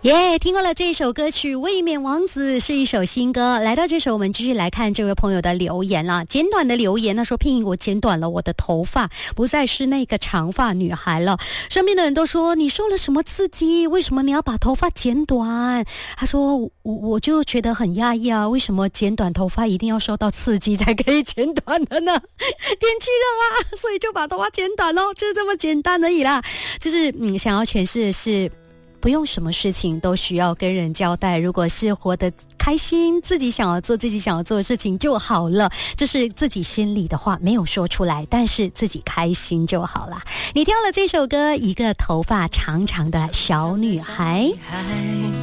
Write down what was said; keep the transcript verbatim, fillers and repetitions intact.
耶、yeah, 听过了这首歌曲《卫冕王子》是一首新歌。来到这首我们继续来看这位朋友的留言啦。简短的留言，他说聘我剪短了我的头发，不再是那个长发女孩了。身边的人都说你受了什么刺激，为什么你要把头发剪短？他说我我就觉得很压抑啊，为什么剪短头发一定要受到刺激才可以剪短的呢？天气热啊，所以就把头发剪短咯，就是这么简单而已啦。就是嗯，想要诠释的是不用什么事情都需要跟人交代，如果是活得开心，自己想要做自己想要做的事情就好了，这是自己心里的话没有说出来，但是自己开心就好了。你挑了这首歌，一个头发长长的小女孩。